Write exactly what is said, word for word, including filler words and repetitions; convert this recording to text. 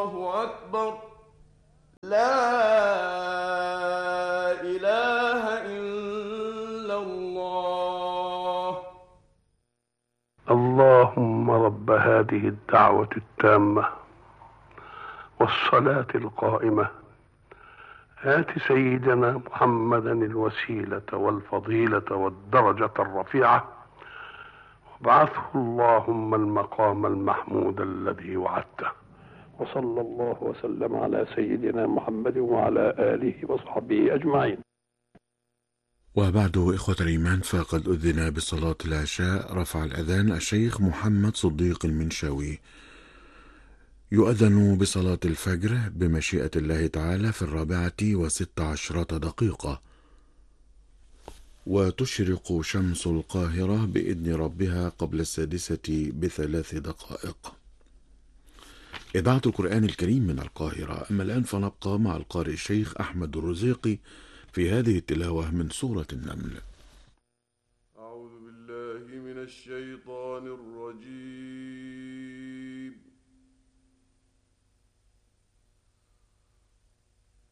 الله أكبر. لا إله إلا الله. اللهم رب هذه الدعوة التامة والصلاة القائمة آت سيدنا محمدا الوسيلة والفضيلة والدرجة الرفيعة وابعثه اللهم المقام المحمود الذي وعدته. وصلى الله وسلم على سيدنا محمد وعلى آله وصحبه أجمعين. وبعد إخوة الإيمان، فقد أذن بصلاة العشاء. رفع الأذان الشيخ محمد صديق المنشاوي. يؤذن بصلاة الفجر بمشيئة الله تعالى في الرابعة وست عشرة دقيقة، وتشرق شمس القاهرة بإذن ربها قبل السادسة بثلاث دقائق. إذاعة القرآن الكريم من القاهرة. أما الآن فنبقى مع القارئ الشيخ أحمد الرزيقي في هذه التلاوة من سورة النمل. أعوذ بالله من الشيطان الرجيم.